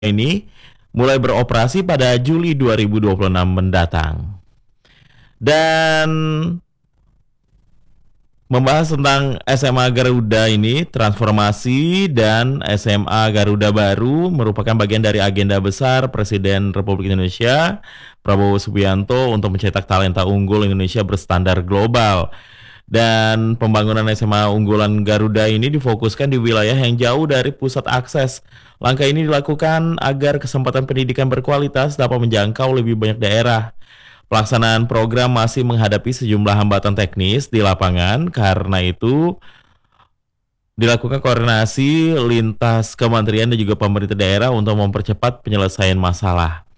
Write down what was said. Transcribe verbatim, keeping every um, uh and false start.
ini mulai beroperasi pada Juli dua ribu dua puluh enam mendatang. Dan membahas tentang S M A Garuda ini, transformasi dan S M A Garuda baru merupakan bagian dari agenda besar Presiden Republik Indonesia Prabowo Subianto untuk mencetak talenta unggul Indonesia berstandar global. Dan pembangunan S M A unggulan Garuda ini difokuskan di wilayah yang jauh dari pusat akses. Langkah ini dilakukan agar kesempatan pendidikan berkualitas dapat menjangkau lebih banyak daerah. Pelaksanaan program masih menghadapi sejumlah hambatan teknis di lapangan, karena itu dilakukan koordinasi lintas kementerian dan juga pemerintah daerah untuk mempercepat penyelesaian masalah.